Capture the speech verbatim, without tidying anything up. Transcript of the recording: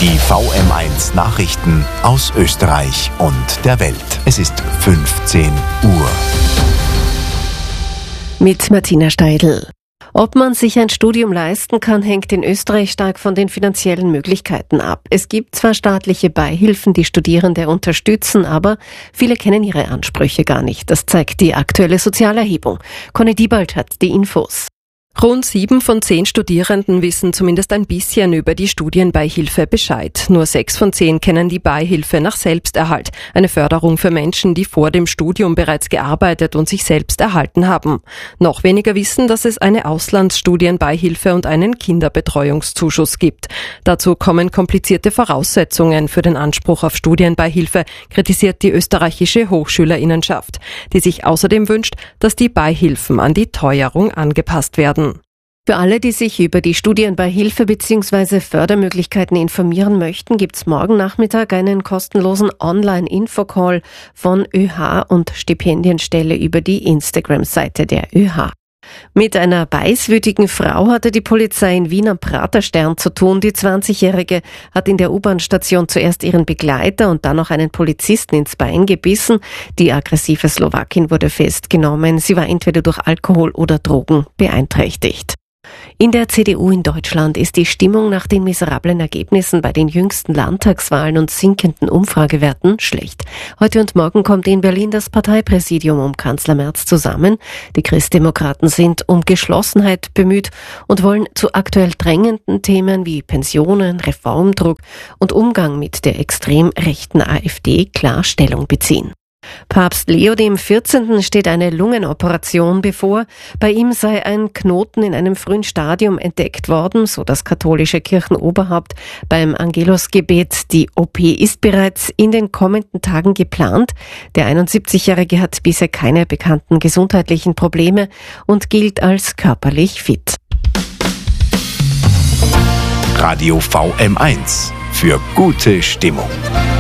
Die V M eins Nachrichten aus Österreich und der Welt. Es ist fünfzehn Uhr. Mit Martina Steidl. Ob man sich ein Studium leisten kann, hängt in Österreich stark von den finanziellen Möglichkeiten ab. Es gibt zwar staatliche Beihilfen, die Studierende unterstützen, aber viele kennen ihre Ansprüche gar nicht. Das zeigt die aktuelle Sozialerhebung. Conny Diebald hat die Infos. Rund sieben von zehn Studierenden wissen zumindest ein bisschen über die Studienbeihilfe Bescheid. Nur sechs von zehn kennen die Beihilfe nach Selbsterhalt, eine Förderung für Menschen, die vor dem Studium bereits gearbeitet und sich selbst erhalten haben. Noch weniger wissen, dass es eine Auslandsstudienbeihilfe und einen Kinderbetreuungszuschuss gibt. Dazu kommen komplizierte Voraussetzungen für den Anspruch auf Studienbeihilfe, kritisiert die österreichische Hochschülerinnenschaft, die sich außerdem wünscht, dass die Beihilfen an die Teuerung angepasst werden. Für alle, die sich über die Studienbeihilfe bzw. Fördermöglichkeiten informieren möchten, gibt's morgen Nachmittag einen kostenlosen Online-Infocall von ÖH und Stipendienstelle über die Instagram-Seite der ÖH. Mit einer beißwütigen Frau hatte die Polizei in Wien am Praterstern zu tun. Die zwanzigjährige hat in der U-Bahn-Station zuerst ihren Begleiter und dann noch einen Polizisten ins Bein gebissen. Die aggressive Slowakin wurde festgenommen. Sie war entweder durch Alkohol oder Drogen beeinträchtigt. In der C D U in Deutschland ist die Stimmung nach den miserablen Ergebnissen bei den jüngsten Landtagswahlen und sinkenden Umfragewerten schlecht. Heute und morgen kommt in Berlin das Parteipräsidium um Kanzler Merz zusammen. Die Christdemokraten sind um Geschlossenheit bemüht und wollen zu aktuell drängenden Themen wie Pensionen, Reformdruck und Umgang mit der extrem rechten AfD klar Stellung beziehen. Papst Leo der vierzehnte steht eine Lungenoperation bevor. Bei ihm sei ein Knoten in einem frühen Stadium entdeckt worden, so das katholische Kirchenoberhaupt beim Angelusgebet. Die O P ist bereits in den kommenden Tagen geplant. Der einundsiebzigjährige hat bisher keine bekannten gesundheitlichen Probleme und gilt als körperlich fit. Radio V M eins für gute Stimmung.